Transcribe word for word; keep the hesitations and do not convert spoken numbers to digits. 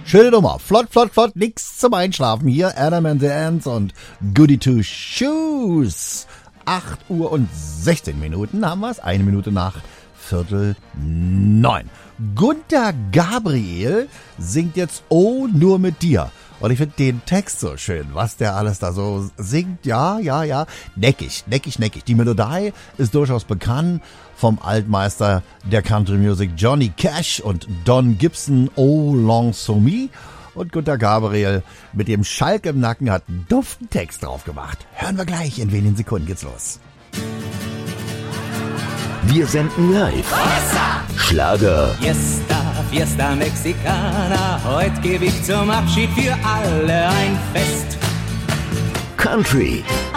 Schöne Nummer. Flott, flott, flott. Nix zum Einschlafen hier. Adam and the Ants und Goody Two Shoes. acht Uhr und sechzehn Minuten haben wir's. Eine Minute nach Viertel neun. Gunter Gabriel singt jetzt Oh, nur mit dir. Und ich finde den Text so schön, was der alles da so singt. Ja, ja, ja. Neckig, neckig, neckig. Die Melodie ist durchaus bekannt vom Altmeister der Country Music Johnny Cash und Don Gibson, Oh Long So Me. Und Gunter Gabriel mit dem Schalk im Nacken hat einen duften Text drauf gemacht. Hören wir gleich, in wenigen Sekunden geht's los. Wir senden live. Schlager. Fiesta, Fiesta Mexicana, heute gebe ich zum Abschied für alle ein Fest. Country.